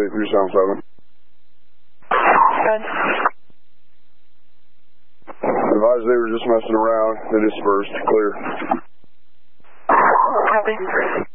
377. Good. Advise they were just messing around. They dispersed. Clear. Copy.